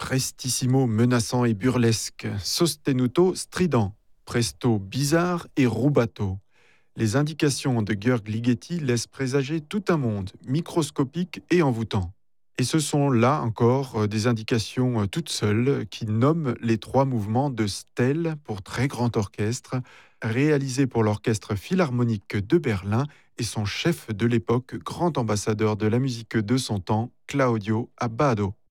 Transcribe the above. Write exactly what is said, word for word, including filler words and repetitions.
Prestissimo menaçant et burlesque, sostenuto strident, presto bizarre et rubato. Les indications de Georg Ligeti laissent présager tout un monde, microscopique et envoûtant. Et ce sont là encore euh, des indications euh, toutes seules qui nomment les trois mouvements de Stell pour très grand orchestre, réalisés pour l'Orchestre philharmonique de Berlin et son chef de l'époque, grand ambassadeur de la musique de son temps, Claudio Abbado.